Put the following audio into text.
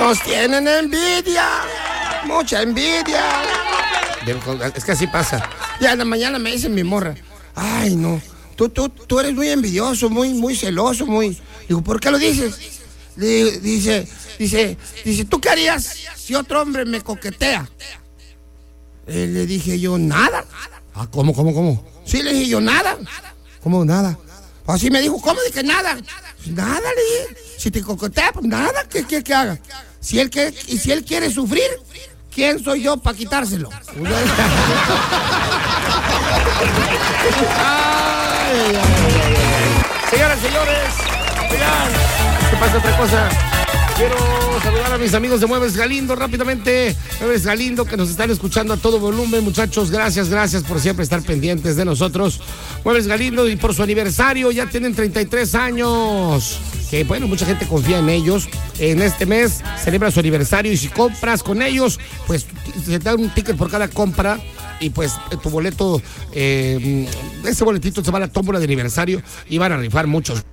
Nos tienen envidia, mucha envidia. Es que así pasa. Ya en la mañana me dice mi morra, ay no, tú eres muy envidioso, muy celoso, muy... Digo, ¿por qué lo dices? Dice, ¿tú qué harías si otro hombre me coquetea? Le dije yo, nada. Ah, ¿cómo? Sí, le dije yo, nada. ¿Cómo nada? Así me dijo, ¿cómo? Dije, nada. Nada, le dije. Si te coquetea, pues nada, ¿qué haga? Si él quiere sufrir, ¿quién soy yo para quitárselo? Señoras, señores, oigan, ¿qué pasa otra cosa? Quiero saludar a mis amigos de Muebles Galindo rápidamente. Muebles Galindo que nos están escuchando a todo volumen, muchachos. Gracias por siempre estar pendientes de nosotros. Muebles Galindo, y por su aniversario ya tienen 33 años. Que bueno, mucha gente confía en ellos. En este mes celebra su aniversario y si compras con ellos, pues se te da un ticket por cada compra. Y pues tu boleto, ese boletito se va a la tómbola de aniversario y van a rifar muchos